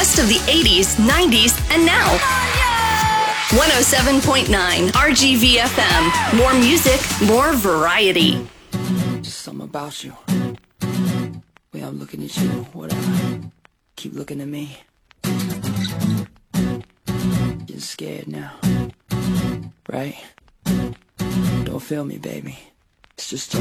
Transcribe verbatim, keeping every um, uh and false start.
best of the eighties, nineties, and now. one oh seven point nine R G V F M. More music, more variety. Just something about you. Way I'm looking at you, whatever. Keep looking at me. Getting scared now. Right? Don't feel me, baby. It's just